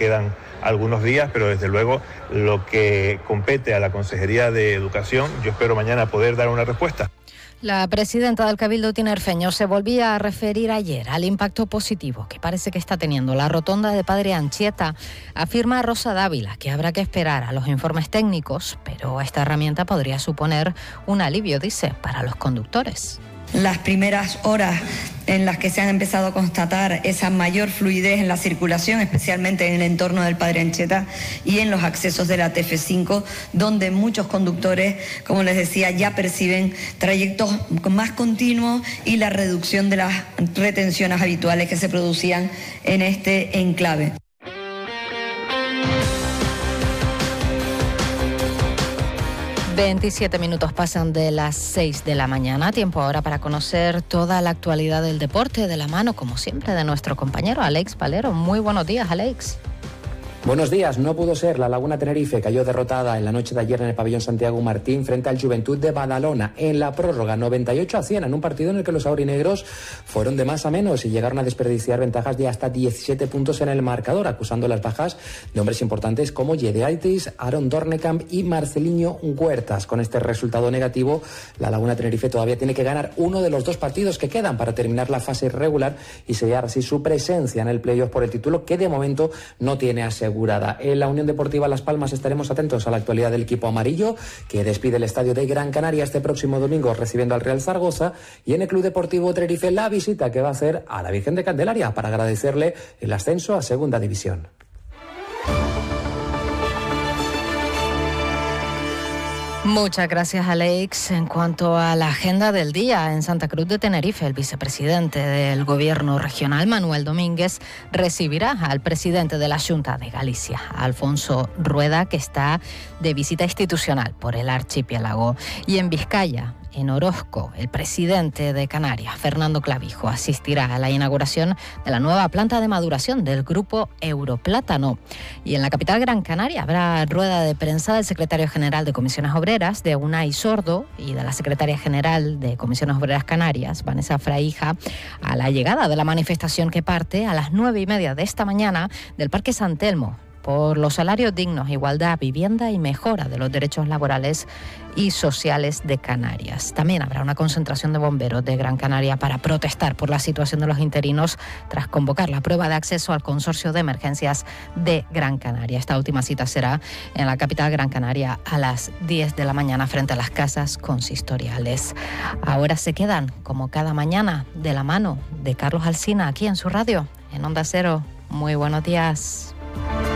quedan algunos días, pero desde luego lo que compete a la Consejería de Educación, yo espero mañana poder dar una respuesta. La presidenta del Cabildo tinerfeño se volvía a referir ayer al impacto positivo que parece que está teniendo la rotonda de Padre Anchieta. Afirma Rosa Dávila que habrá que esperar a los informes técnicos, pero esta herramienta podría suponer un alivio, dice, para los conductores. Las primeras horas en las que se han empezado a constatar esa mayor fluidez en la circulación, especialmente en el entorno del Padre Anchieta y en los accesos de la TF5, donde muchos conductores, como les decía, ya perciben trayectos más continuos y la reducción de las retenciones habituales que se producían en este enclave. ...27 minutos pasan de las 6 de la mañana. Tiempo ahora para conocer toda la actualidad del deporte de la mano, como siempre, de nuestro compañero Alex Palero. Muy buenos días, Alex. Buenos días, no pudo ser. La Laguna Tenerife cayó derrotada en la noche de ayer en el pabellón Santiago Martín frente al Juventud de Badalona en la prórroga 98-100 en un partido en el que los aurinegros fueron de más a menos y llegaron a desperdiciar ventajas de hasta 17 puntos en el marcador, acusando las bajas de hombres importantes como Yedeaitis, Aaron Dornekamp y Marceliño Huertas. Con este resultado negativo, la Laguna Tenerife todavía tiene que ganar uno de los dos partidos que quedan para terminar la fase regular y sellar así su presencia en el playoff por el título, que de momento no tiene asegurada. En la Unión Deportiva Las Palmas estaremos atentos a la actualidad del equipo amarillo, que despide el estadio de Gran Canaria este próximo domingo recibiendo al Real Zaragoza, y en el Club Deportivo Tenerife la visita que va a hacer a la Virgen de Candelaria para agradecerle el ascenso a Segunda División. Muchas gracias, Alex. En cuanto a la agenda del día, en Santa Cruz de Tenerife, el vicepresidente del Gobierno regional, Manuel Domínguez, recibirá al presidente de la Xunta de Galicia, Alfonso Rueda, que está de visita institucional por el archipiélago. Y en Vizcaya, en Orozco, el presidente de Canarias, Fernando Clavijo, asistirá a la inauguración de la nueva planta de maduración del grupo Europlátano. Y en la capital Gran Canaria habrá rueda de prensa del secretario general de Comisiones Obreras, de Unai Sordo, y de la secretaria general de Comisiones Obreras Canarias, Vanessa Fraija, a la llegada de la manifestación que parte a las 9:30 de esta mañana del Parque San Telmo, por los salarios dignos, igualdad, vivienda y mejora de los derechos laborales y sociales de Canarias. También habrá una concentración de bomberos de Gran Canaria para protestar por la situación de los interinos tras convocar la prueba de acceso al Consorcio de Emergencias de Gran Canaria. Esta última cita será en la capital Gran Canaria a las 10 de la mañana frente a las casas consistoriales. Ahora se quedan, como cada mañana, de la mano de Carlos Alsina aquí en su radio, en Onda Cero. Muy buenos días.